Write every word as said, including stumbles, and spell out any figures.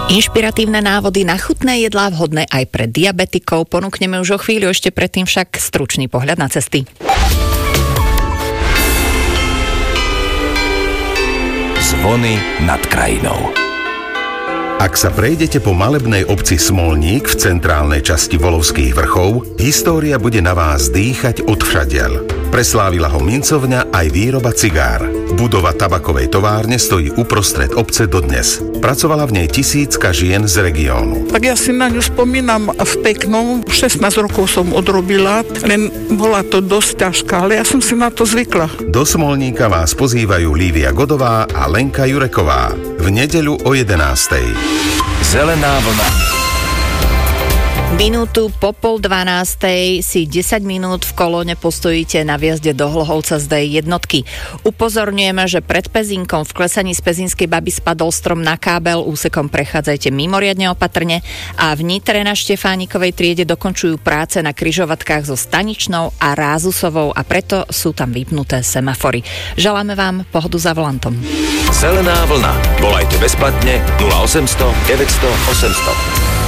Inšpiratívne návody na chutné jedlá vhodné aj pre diabetikov ponúkneme už o chvíľu, ešte predtým však stručný pohľad na cesty. Zvony nad krajinou. Ak sa prejdete po malebnej obci Smolník v centrálnej časti Volovských vrchov, história bude na vás dýchať odvšadiaľ. Preslávila ho mincovňa aj výroba cigár. Budova tabakovej továrne stojí uprostred obce dodnes. Pracovala v nej tisícka žien z regiónu. Tak ja si na ňu spomínam v peknom. šestnásť rokov som odrobila, len bola to dosť ťažká, ale ja som si na to zvykla. Do Smolníka vás pozývajú Lívia Godová a Lenka Jureková. V nedeľu o jedenástej. Zelená vlna. Minútu po pol dvanástej si desať minút v kolóne postojíte na vjazde do Hlohovca z dé jednotky. Upozorňujeme, že pred Pezínkom v klesaní z Pezínskej Baby spadol strom na kábel, úsekom prechádzajte mimoriadne opatrne a v Nitre na Štefánikovej triede dokončujú práce na križovatkách so Staničnou a Rázusovou a preto sú tam vypnuté semafory. Želáme vám pohodu za volantom. Zelená vlna. Volajte bezplatne nula osemsto deväťsto osemsto.